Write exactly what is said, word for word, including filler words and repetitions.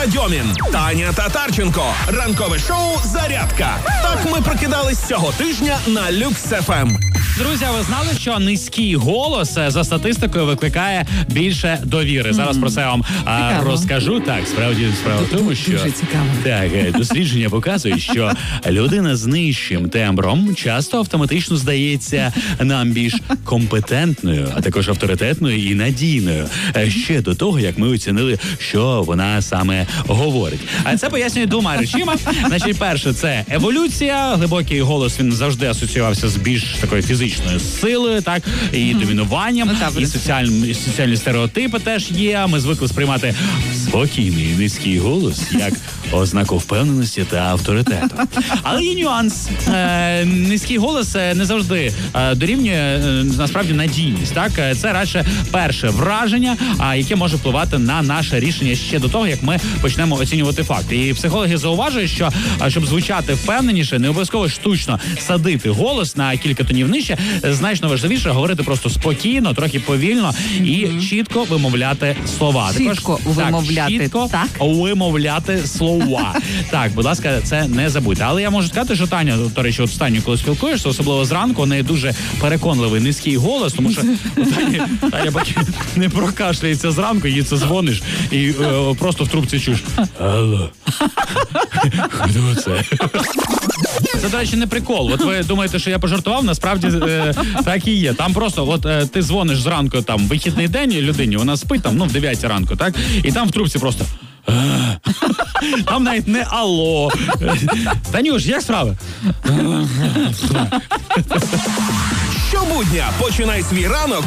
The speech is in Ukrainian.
та Дьомін, Таня Татарченко. Ранкове шоу «Зарядка». Так ми прокидались цього тижня на Люкс еф ем. Друзі, ви знали, що низький голос за статистикою викликає більше довіри? Зараз про це я вам а, розкажу. Так, справді справа в тому, що дуже цікаво. Так, дослідження показують, що людина з нижчим тембром часто автоматично здається нам більш компетентною, а також авторитетною і надійною. Ще до того, як ми оцінили, що вона саме говорить. А це пояснює двома речима. Значить, перше, це еволюція. Глибокий голос, він завжди асоціювався з більш такою фізичною силою, так, і mm-hmm. домінуванням, ну, так, і соціальні, і соціальні стереотипи теж є. Ми звикли сприймати спокійний низький голос як ознаку впевненості та авторитету. Але є нюанс. Е, низький голос не завжди е, дорівнює е, насправді надійність. Так, це радше перше враження, а яке може впливати на наше рішення ще до того, як ми почнемо оцінювати факти. І психологи зауважують, що щоб звучати впевненіше, не обов'язково штучно садити голос на кілька тонів нижче. Значно важливіше говорити просто спокійно, трохи повільно і mm-hmm. чітко вимовляти слова. Чітко Також, вимовляти, так? Чітко так? вимовляти слова. Так, будь ласка, це не забудьте. Але я можу сказати, що Таня, до речі, от Таню, коли спілкуєшся, особливо зранку, у неї дуже переконливий низький голос, тому що Таня, Таня поки не прокашляється зранку, їй це дзвониш і е, просто в трубці чуєш: алло, хто це? Це, до речі, не прикол. От ви думаєте, що я пожартував, насправді е, так і є. Там просто, от е, ти дзвониш зранку, там, вихідний день людині, вона спить там, ну, в дев'ятій ранку, так? І там в трубці просто... Там навіть не алло. Танюш, як справи? Щобудня починай свій ранок